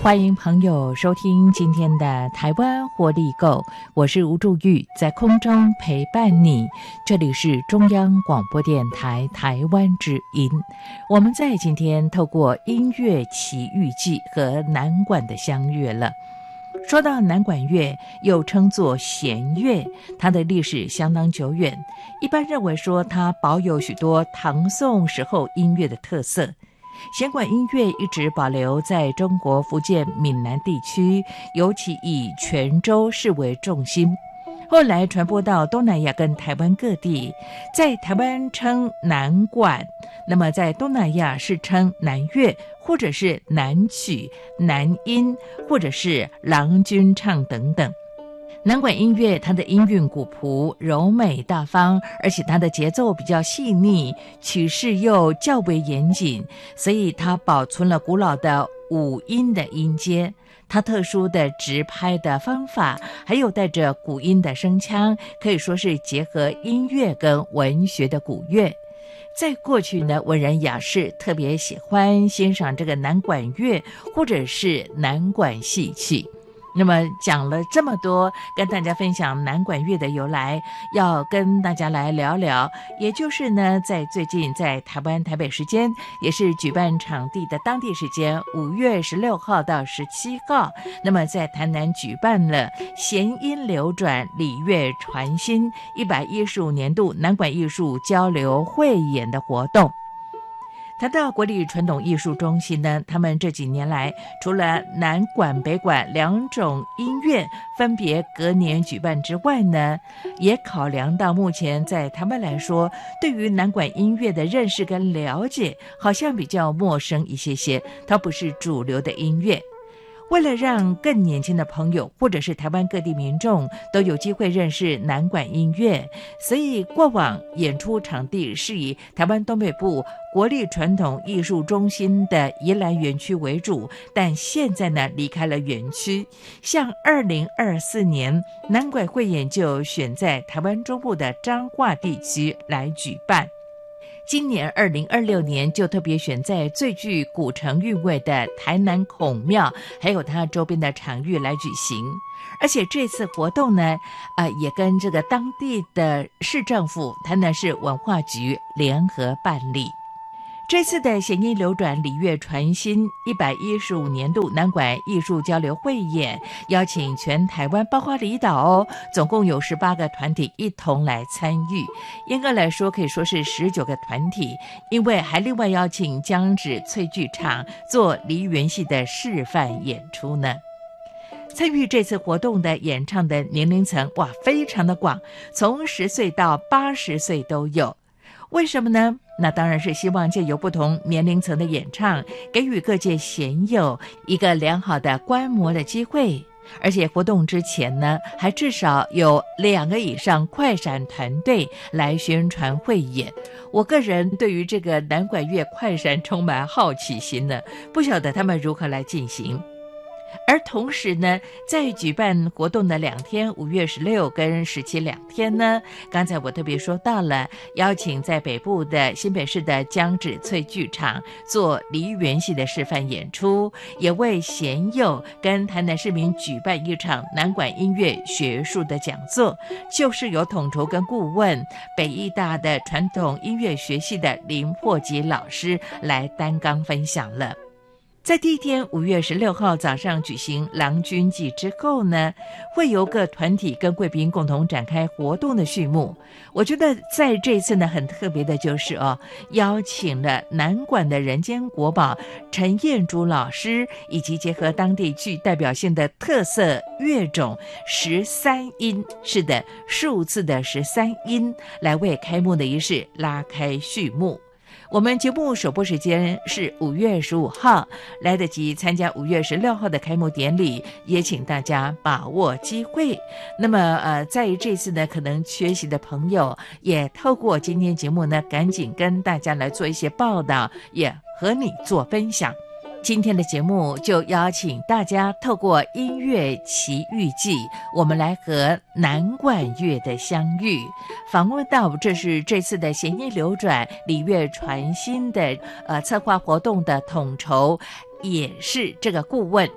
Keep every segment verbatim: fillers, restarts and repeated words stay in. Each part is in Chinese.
欢迎朋友收听今天的台湾活力购，我是吴祝玉，在空中陪伴你。这里是中央广播电台台湾之音。我们在今天透过音乐奇遇记和南管的相约了。说到南管乐，又称作弦乐，它的历史相当久远，一般认为说它保有许多唐宋时候音乐的特色。弦管音乐一直保留在中国福建闽南地区，尤其以泉州市为重心，后来传播到东南亚跟台湾各地，在台湾称南管，那么在东南亚是称南乐，或者是南曲、南音，或者是郎君唱等等。南管音乐它的音韵古朴、柔美大方，而且它的节奏比较细腻，曲式又较为严谨，所以它保存了古老的五音的音阶。它特殊的直拍的方法，还有带着古音的声腔，可以说是结合音乐跟文学的古乐。在过去呢，文人雅士特别喜欢欣赏这个南管乐，或者是南管戏曲。那么讲了这么多，跟大家分享南管乐的由来，要跟大家来聊聊，也就是呢，在最近在台湾台北时间，也是举办场地的当地时间五月十六号到十七号，那么在台南举办了弦音流转礼乐传新一百一十五年度南管艺术交流汇演的活动。谈到国立传统艺术中心呢，他们这几年来除了南管北管两种音乐分别隔年举办之外呢，也考量到目前在台湾来说，对于南管音乐的认识跟了解好像比较陌生一些些，它不是主流的音乐。为了让更年轻的朋友或者是台湾各地民众都有机会认识南管音乐，所以过往演出场地是以台湾东北部国立传统艺术中心的宜兰园区为主，但现在呢离开了园区，像二零二四年南管汇演就选在台湾中部的彰化地区来举办。今年二零二六年就特别选在最具古城韵味的台南孔庙还有它周边的场域来举行，而且这次活动呢呃，也跟这个当地的市政府台南市文化局联合办理。这次的弦音流转礼乐传新一百一十五年度南管艺术交流汇演，邀请全台湾包括离岛哦，总共有十八个团体一同来参与。严格来说可以说是十九个团体，因为还另外邀请江芷翠剧场做梨园戏的示范演出呢。参与这次活动的演唱的年龄层哇，非常的广，从十岁到八十岁都有。为什么呢？那当然是希望借由不同年龄层的演唱，给予各界弦友一个良好的观摩的机会。而且活动之前呢，还至少有两个以上快闪团队来宣传汇演。我个人对于这个南管乐快闪充满好奇心呢，不晓得他们如何来进行。而同时呢，在举办活动的两天，五月十六跟十七两天呢，刚才我特别说到了，邀请在北部的新北市的江芷翠剧场做梨园戏的示范演出，也为弦友跟台南市民举办一场南管音乐学术的讲座，就是由统筹跟顾问北艺大的传统音乐学系的林珀吉老师来担纲分享了。在第一天五月十六号早上举行郎君祭之后呢，会由各团体跟贵宾共同展开活动的序幕。我觉得在这次呢很特别的就是哦，邀请了南管的人间国宝陈燕珠老师，以及结合当地具代表性的特色乐种十三音，是的，数字的十三音，来为开幕的仪式拉开序幕。我们节目首播时间是五月十五号，来得及参加五月十六号的开幕典礼，也请大家把握机会。那么呃，在这次呢可能缺席的朋友，也透过今天节目呢赶紧跟大家来做一些报道，也和你做分享。今天的节目就邀请大家透过音乐奇遇记，我们来和南管乐的相遇，访问到这是这次的弦音流转礼乐传新的呃策划活动的统筹，也是这个顾问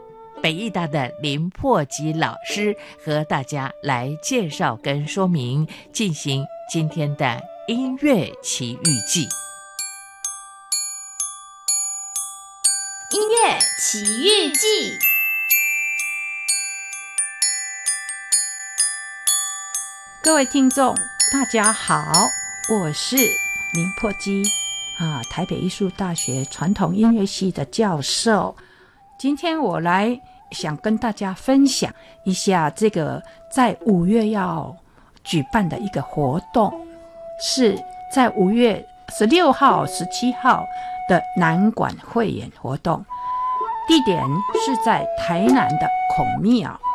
北艺大的林珀基老师和大家来介绍跟说明，进行今天的音乐奇遇记。 音乐奇遇记， 各位听众大家好，我是林珀基啊，台北艺术大学传统音乐系的教授。今天我来想跟大家分享一下这个在五月要举办的一个活动，是在五月十六号、十七号的南管汇演活动，地点是在台南的孔庙。